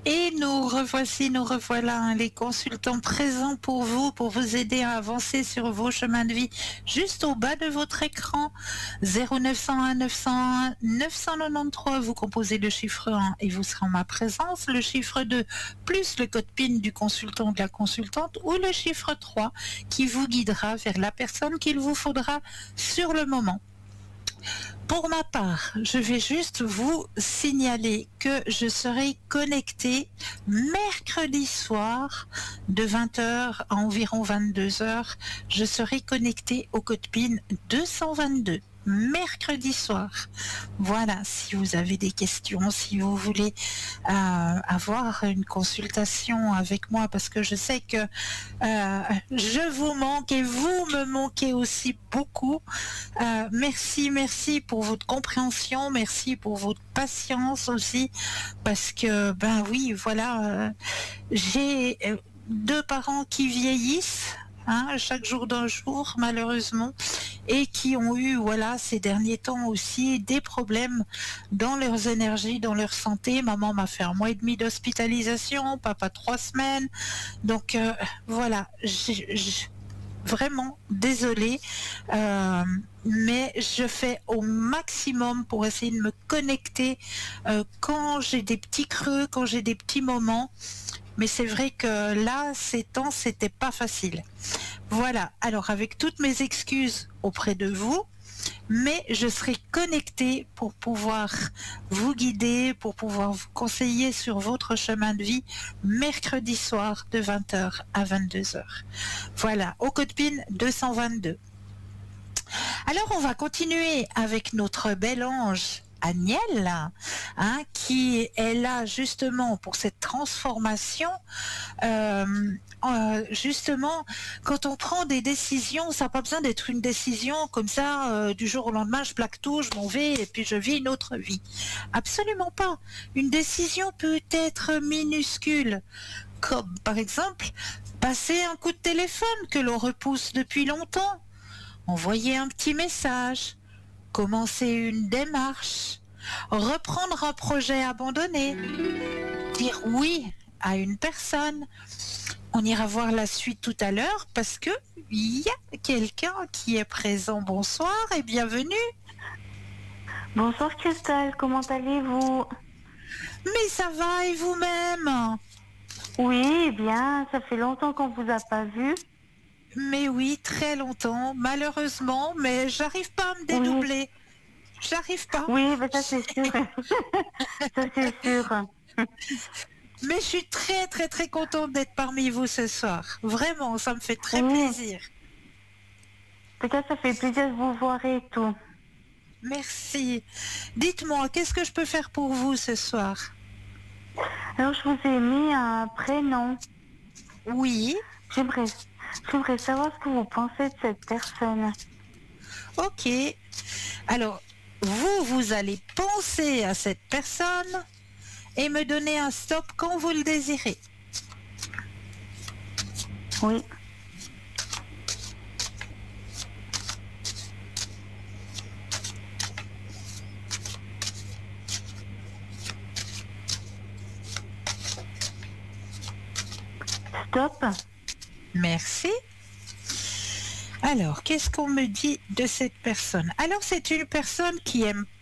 Et nous revoici, nous revoilà, hein, les consultants présents pour vous aider à avancer sur vos chemins de vie. Juste au bas de votre écran, 0901 901 993, vous composez le chiffre 1 et vous serez en ma présence, le chiffre 2 plus le code PIN du consultant ou de la consultante, ou le chiffre 3 qui vous guidera vers la personne qu'il vous faudra sur le moment. Pour ma part, je vais juste vous signaler que je serai connectée mercredi soir de 20h à environ 22h. Je serai connectée au code PIN 222. Mercredi soir. Voilà, si vous avez des questions, si vous voulez avoir une consultation avec moi, parce que je sais que je vous manque et vous me manquez aussi beaucoup. Merci pour votre compréhension, merci pour votre patience aussi, parce que ben oui, voilà, j'ai deux parents qui vieillissent. Chaque jour d'un jour, malheureusement, et qui ont eu, voilà, ces derniers temps aussi, des problèmes dans leurs énergies, dans leur santé. Maman m'a fait 1 mois et demi d'hospitalisation, papa 3 semaines. Donc, voilà, vraiment désolée, mais je fais au maximum pour essayer de me connecter quand j'ai des petits creux, quand j'ai des petits moments. Mais c'est vrai que là, ces temps, c'était pas facile. Voilà, alors avec toutes mes excuses auprès de vous, mais je serai connectée pour pouvoir vous guider, pour pouvoir vous conseiller sur votre chemin de vie mercredi soir de 20h à 22h. Voilà, au code PIN 222. Alors on va continuer avec notre bel ange Agnelle, qui est là justement pour cette transformation. Justement, quand on prend des décisions, ça n'a pas besoin d'être une décision comme ça, du jour au lendemain, je plaque tout, je m'en vais et puis je vis une autre vie. Absolument pas. Une décision peut être minuscule, comme par exemple passer un coup de téléphone que l'on repousse depuis longtemps, envoyer un petit message, commencer une démarche, reprendre un projet abandonné, dire oui à une personne. On ira voir la suite tout à l'heure parce que il y a quelqu'un qui est présent. Bonsoir et bienvenue. Bonsoir Christelle, comment allez-vous? Mais ça va et vous-même? Oui, bien, ça fait longtemps qu'on vous a pas vu. Mais oui, très longtemps, malheureusement, mais j'arrive pas à me dédoubler. J'arrive pas. Oui, mais ça c'est sûr. Ça c'est sûr. Mais je suis très contente d'être parmi vous ce soir. Vraiment, ça me fait très Oui, plaisir. peut-être ça fait plaisir de vous voir et tout. Merci. Dites-moi, qu'est-ce que je peux faire pour vous ce soir? Alors je vous ai mis un prénom. Oui. J'aimerais savoir ce que vous pensez de cette personne. Ok. Alors, vous allez penser à cette personne et me donner un stop quand vous le désirez. Oui. Stop. Merci. Alors, qu'est-ce qu'on me dit de cette personne? Alors, c'est une personne qui aime